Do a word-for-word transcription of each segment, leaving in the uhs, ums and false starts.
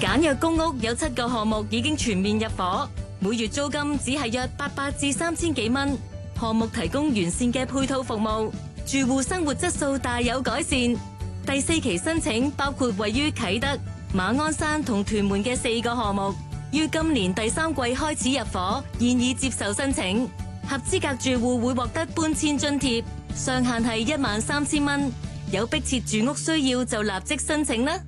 簡約公屋有七個項目已經全面入伙，每月租金只係約八百至三千幾蚊。項目提供完善嘅配套服務，住戶生活質素大有改善。第四期申請包括位於啟德、馬鞍山同屯門嘅四個項目，於今年第三季開始入伙，現已接受申請。合資格住戶會獲得搬遷津貼，上限係一萬三千蚊。有迫切住屋需要就立即申請啦。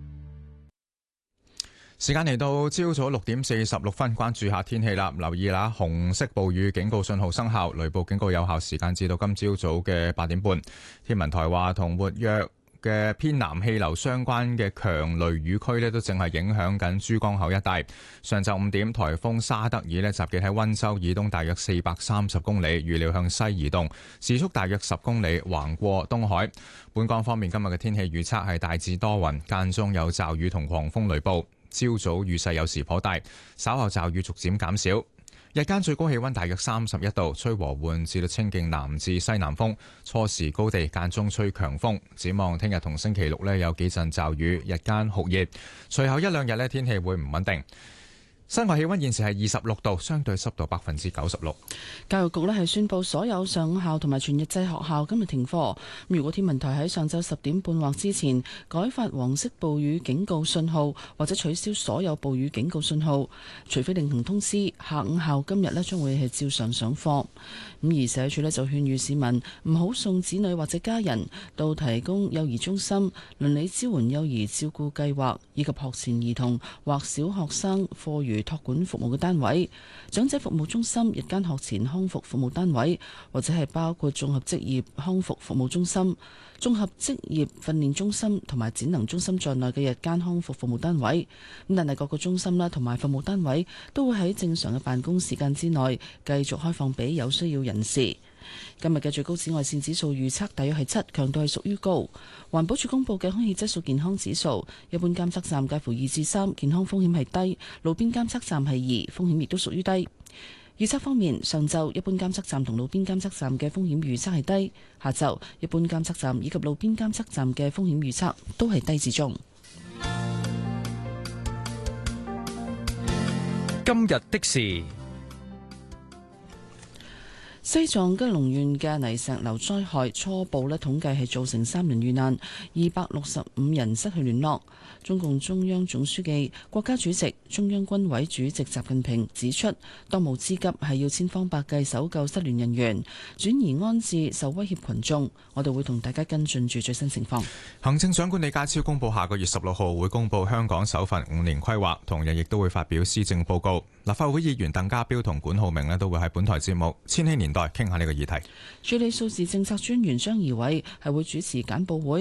時間嚟到朝早六點四十六分，關注下天氣啦。留意啦，紅色暴雨警告信號生效，雷暴警告有效時間至到今朝早嘅八點半。天文台話，同活躍嘅偏南氣流相關嘅強雷雨區呢，都正係影響緊珠江口一帶。上晝五點，颱風沙德爾呢集結喺溫州以東大約四百三十公里，預料向西移動，時速大約十公里，橫過東海。本港方面，今日嘅天氣預測係大致多雲，間中有驟雨同狂風雷暴。朝早雨勢有時頗大，稍後驟雨逐漸減少。日間最高氣溫大約三十一度，吹和緩至到清勁南至西南風，初時高地間中吹強風。展望聽日同星期六呢，有幾陣驟雨，日間酷熱，隨後一兩日呢，天氣會唔穩定。室外氣溫現時係二十六度，相對濕度百分之九十六。 教育局呢係宣布所有上午校同埋全日制學校今日停課。如果天文台喺上晝十點半或之前改發黃色暴雨警告信號，或者取消所有暴雨警告信號，除非另行通知，下午校今日呢將會係照常上課。咁而社署呢就勸喻市民唔好送子女或者家人到提供幼兒中心、鄰里支援幼兒照顧計劃以及學前兒童或小學生課餘託管服務嘅單位、長者服務中心、日間學前康復服務單位，或者係包括綜合職業康復服務中心、綜合職業訓練中心同埋展能中心在內嘅日間康復服務單位。咁但係各個中心啦同埋服務單位都會喺正常嘅辦公時間之內繼續開放俾有需要人士。今日嘅最高紫外線指數預測大約係七，強度係屬於高。環保署公布嘅空氣質素健康指數，一般監測站介乎二至三，健康風險係低；路邊監測站係二，風險亦都屬於低。預測方面，上晝一般監測站同路邊監測站嘅風險預測係低，下晝一般監測站以及路邊監測站嘅風險預測都係低至中。 今日的事。 西藏吉隆縣嘅泥石流災害初步咧統計係造成三人遇難，二百六十五人失去聯絡。中共中央總書記、國家主席、中央軍委主席習近平指出，當務之急係要千方百計搜救失聯人員，轉移安置受威脅群眾。我哋會同大家跟進住最新情況。 行政長官李家超公布下個月十六號會公布香港首份五年規劃，同日亦都會發表施政報告。立法會議員鄧家彪同管浩明咧都會喺本台節目《千禧年代》傾下呢個議題。 處理數字政策專員張儀偉係會主持簡報會。